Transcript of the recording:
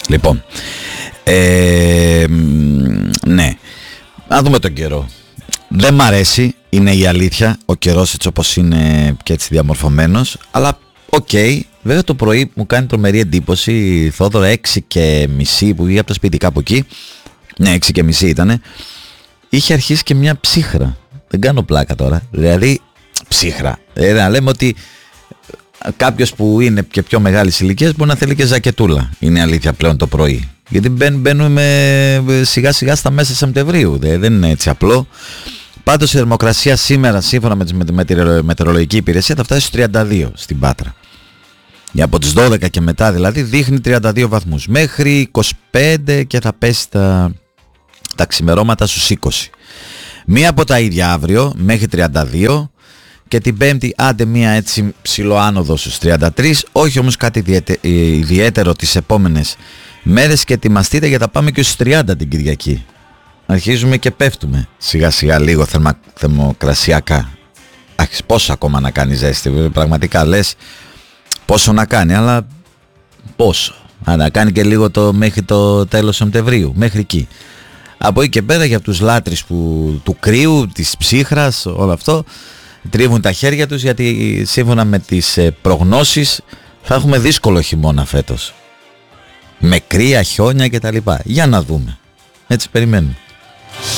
Λοιπόν, ναι, να δούμε τον καιρό. Δεν μ' αρέσει, είναι η αλήθεια, ο καιρός έτσι όπως είναι και έτσι διαμορφωμένος, αλλά οκ. Βέβαια το πρωί μου κάνει τρομερή εντύπωση, Θόδωρο, 6:30 που βγήκε από το σπίτι κάπου εκεί, ναι, 6:30 ήτανε, είχε αρχίσει και μια ψύχρα. Δεν κάνω πλάκα τώρα, δηλαδή ψύχρα. Να λέμε ότι κάποιος που είναι και πιο μεγάλης ηλικίας μπορεί να θέλει και ζακετούλα, είναι αλήθεια πλέον το πρωί. Γιατί μπαίνουμε σιγά σιγά στα μέσα Σεπτεμβρίου, δεν είναι έτσι απλό. Πάντως η θερμοκρασία σήμερα, σύμφωνα με τη μετεωρολογική υπηρεσία, θα φτάσει στους 32 στην Πάτρα. Για από τις 12 και μετά δηλαδή δείχνει 32 βαθμούς. Μέχρι 25 και θα πέσει τα ξημερώματα στους 20. Μία από τα ίδια αύριο μέχρι 32 και την Πέμπτη άντε μία έτσι ψιλοάνοδο στους 33. Όχι όμως κάτι ιδιαίτερο τις επόμενες μέρες και ετοιμαστείτε για τα πάμε και στους 30 την Κυριακή. Αρχίζουμε και πέφτουμε σιγά σιγά λίγο θερμοκρασιακά. Άχι, πόσο ακόμα να κάνει ζέστη, πραγματικά λες πόσο να κάνει, αλλά πόσο. Να κάνει και λίγο μέχρι το τέλος Σεπτεμβρίου, μέχρι εκεί. Από εκεί και πέρα για τους λάτρεις του κρύου, της ψύχρας, όλο αυτό, τρίβουν τα χέρια τους γιατί σύμφωνα με τις προγνώσεις θα έχουμε δύσκολο χειμώνα φέτος. Με κρύα, χιόνια κτλ. Για να δούμε. Έτσι περιμένουμε.